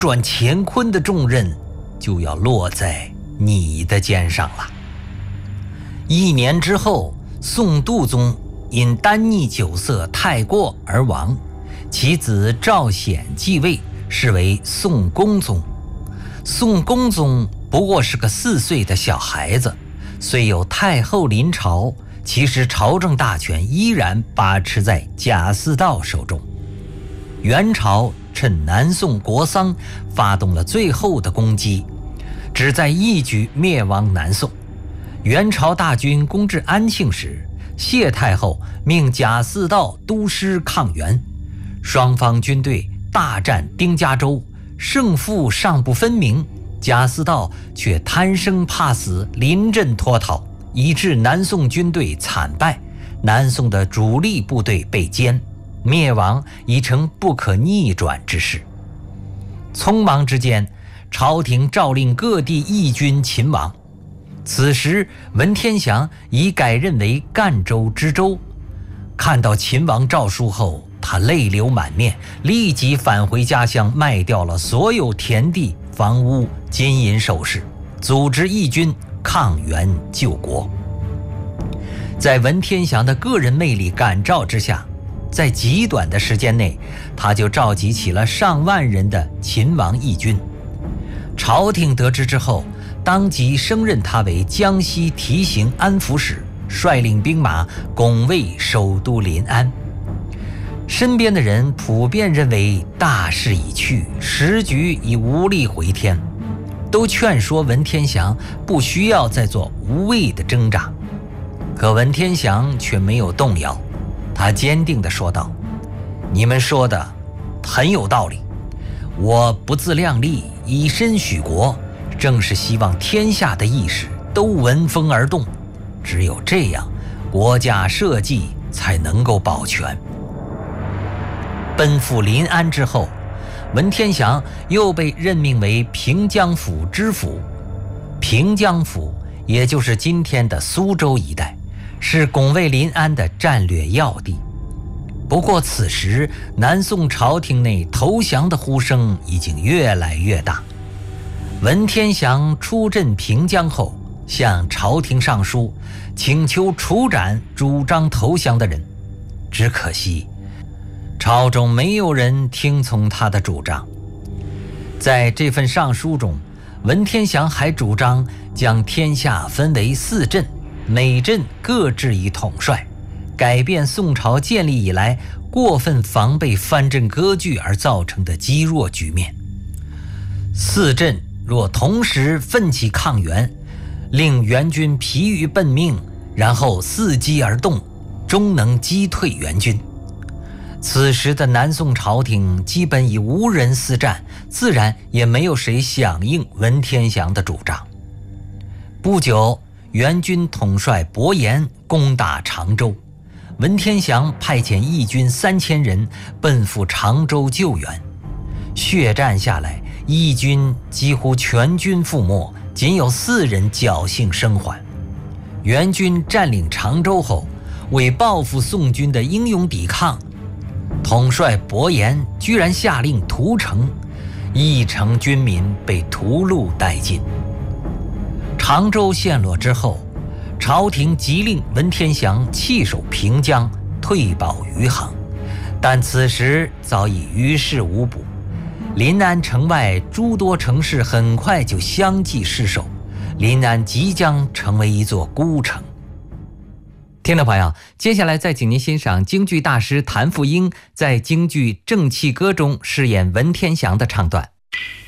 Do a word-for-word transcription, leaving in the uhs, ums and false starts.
转乾坤的重任就要落在你的肩上了。一年之后，宋度宗因单逆酒色太过而亡，其子赵显继位，是为宋恭宗。宋恭宗不过是个四岁的小孩子，虽有太后临朝，其实朝政大权依然把持在贾似道手中。元朝趁南宋国丧发动了最后的攻击，旨在一举灭亡南宋。元朝大军攻至安庆时，谢太后命贾似道督师抗元，双方军队大战丁家洲，胜负尚不分明，贾似道却贪生怕死，临阵脱逃，以致南宋军队惨败，南宋的主力部队被歼，灭亡已成不可逆转之势。匆忙之间，朝廷诏令各地义军勤王。此时文天祥已改任为赣州知州，看到秦王诏书后，他泪流满面，立即返回家乡，卖掉了所有田地、房屋、金银首饰，组织义军抗元救国。在文天祥的个人魅力感召之下，在极短的时间内，他就召集起了上万人的秦王义军。朝廷得知之后，当即升任他为江西提刑安抚使，率领兵马拱卫首都临安。身边的人普遍认为大势已去，时局已无力回天，都劝说文天祥不需要再做无谓的挣扎。可文天祥却没有动摇，他坚定地说道：你们说的很有道理，我不自量力，以身许国，正是希望天下的义士都闻风而动，只有这样，国家社稷才能够保全。奔赴临安之后，文天祥又被任命为平江府知府。平江府也就是今天的苏州一带，是拱卫临安的战略要地。不过此时南宋朝廷内投降的呼声已经越来越大。文天祥出镇平江后，向朝廷上书，请求处斩主张投降的人。只可惜朝中没有人听从他的主张。在这份上书中，文天祥还主张将天下分为四镇，每镇各置一统帅，改变宋朝建立以来过分防备藩镇割据而造成的积弱局面。四镇若同时奋起抗元，令元军疲于奔命，然后伺机而动，终能击退元军。此时的南宋朝廷基本已无人私战，自然也没有谁响应文天祥的主张。不久，元军统帅伯颜攻打常州，文天祥派遣义军三千人奔赴常州救援。血战下来，义军几乎全军覆没，仅有四人侥幸生还。元军占领常州后，为报复宋军的英勇抵抗，统帅伯颜居然下令屠城，一城军民被屠戮殆尽。常州陷落之后，朝廷急令文天祥弃守平江，退保余杭，但此时早已于事无补。临安城外诸多城市很快就相继失守，临安即将成为一座孤城。听众朋友，接下来再请您欣赏京剧大师谭富英在京剧《正气歌》中饰演文天祥的唱段。